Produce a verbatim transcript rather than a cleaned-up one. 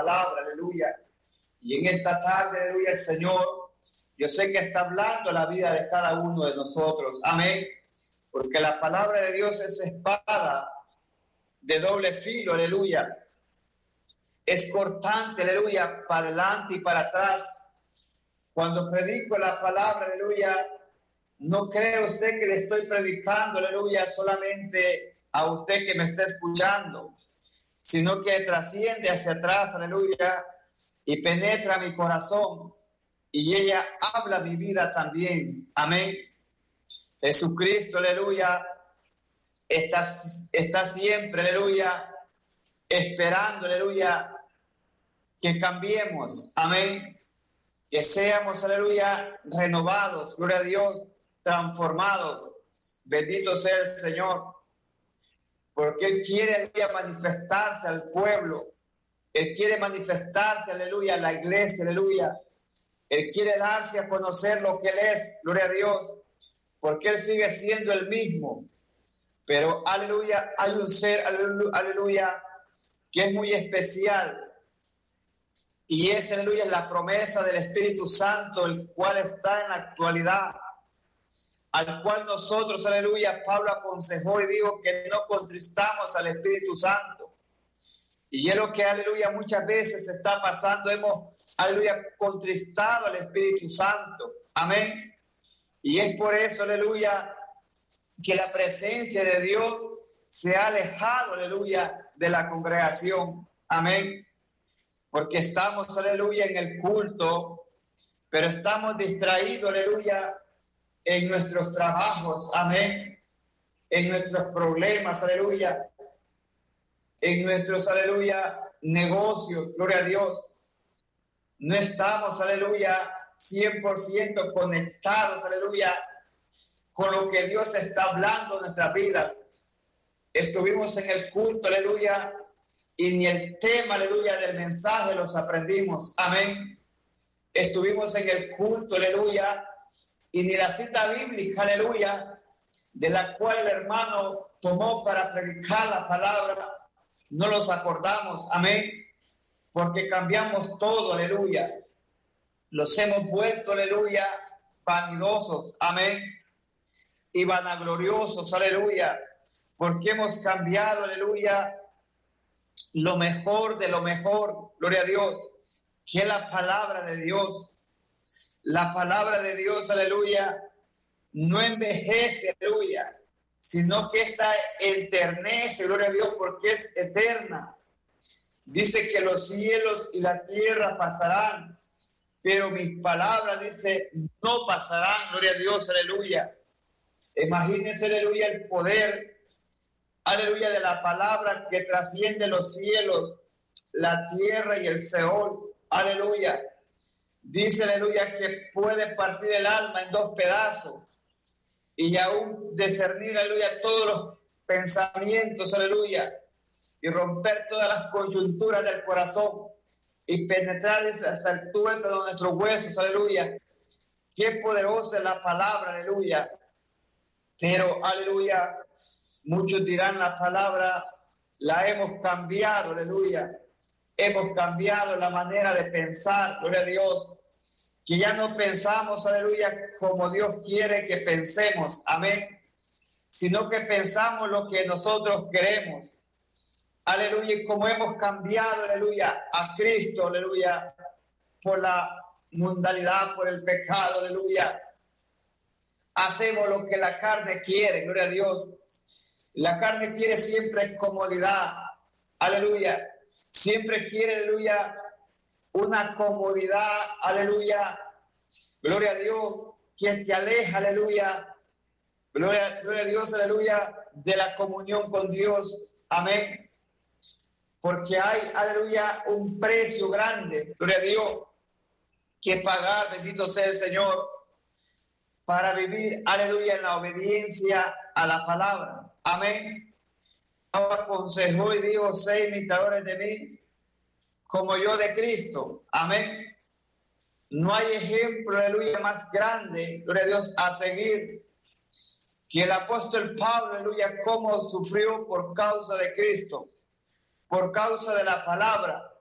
palabra, aleluya. Y en esta tarde, aleluya, el Señor, yo sé que está hablando la vida de cada uno de nosotros, amén. Porque la palabra de Dios es espada de doble filo, aleluya. Es cortante, aleluya, para adelante y para atrás. Cuando predico la palabra, aleluya, no cree usted que le estoy predicando, aleluya, solamente a usted que me está escuchando, sino que trasciende hacia atrás, aleluya, y penetra mi corazón, y ella habla mi vida también, amén. Jesucristo, aleluya, está, está siempre, aleluya, esperando, aleluya, que cambiemos, amén, que seamos, aleluya, renovados, gloria a Dios, transformados, bendito sea el Señor, porque Él quiere, aleluya, manifestarse al pueblo, Él quiere manifestarse, aleluya, a la iglesia, aleluya, Él quiere darse a conocer lo que Él es, gloria a Dios, porque Él sigue siendo el mismo, pero, aleluya, hay un ser, aleluya, que es muy especial, y es, aleluya, la promesa del Espíritu Santo, el cual está en la actualidad, al cual nosotros, aleluya, Pablo aconsejó y dijo que no contristamos al Espíritu Santo. Y es lo que, aleluya, muchas veces está pasando, hemos, aleluya, contristado al Espíritu Santo, amén. Y es por eso, aleluya, que la presencia de Dios se ha alejado, aleluya, de la congregación, amén. Porque estamos, aleluya, en el culto, pero estamos distraídos, aleluya, en nuestros trabajos, amén, en nuestros problemas, aleluya, en nuestros, aleluya, negocios, gloria a Dios. No estamos, aleluya, cien por ciento conectados, aleluya, con lo que Dios está hablando en nuestras vidas. Estuvimos en el culto, aleluya, y ni el tema, aleluya, del mensaje los aprendimos, amén. Estuvimos en el culto, aleluya, y ni la cita bíblica, aleluya, de la cual el hermano tomó para predicar la palabra, no los acordamos, amén, porque cambiamos todo, aleluya. Los hemos vuelto, aleluya, vanidosos, amén, y vanagloriosos, aleluya, porque hemos cambiado, aleluya, lo mejor de lo mejor, gloria a Dios, que es la palabra de Dios. La palabra de Dios, aleluya, no envejece, aleluya, sino que esta eternece, gloria a Dios, porque es eterna. Dice que los cielos y la tierra pasarán, pero mis palabras, dice, no pasarán, gloria a Dios, aleluya. Imagínense, aleluya, el poder, aleluya, de la palabra que trasciende los cielos, la tierra y el Seol, aleluya. Dice, aleluya, que puede partir el alma en dos pedazos y aún discernir, aleluya, todos los pensamientos, aleluya, y romper todas las coyunturas del corazón y penetrar hasta el tuétano de nuestros huesos, aleluya. Qué poderosa es la palabra, aleluya. Pero, aleluya, muchos dirán la palabra, la hemos cambiado, aleluya. Hemos cambiado la manera de pensar, gloria a Dios. Que ya no pensamos, aleluya, como Dios quiere que pensemos, amén, sino que pensamos lo que nosotros queremos, aleluya, y como hemos cambiado, aleluya, a Cristo, aleluya, por la mundanidad, por el pecado, aleluya, hacemos lo que la carne quiere, gloria a Dios. La carne quiere siempre comodidad, aleluya, siempre quiere, aleluya, una comodidad, aleluya, gloria a Dios, que te aleja, aleluya, gloria, gloria a Dios, aleluya, de la comunión con Dios, amén, porque hay, aleluya, un precio grande, gloria a Dios, que pagar, bendito sea el Señor, para vivir, aleluya, en la obediencia a la palabra, amén. Ahora aconsejó y dijo, sé imitadores de mí, como yo de Cristo, amén. No hay ejemplo, aleluya, más grande, gloria a Dios, a seguir que el apóstol Pablo, aleluya, cómo sufrió por causa de Cristo, por causa de la palabra.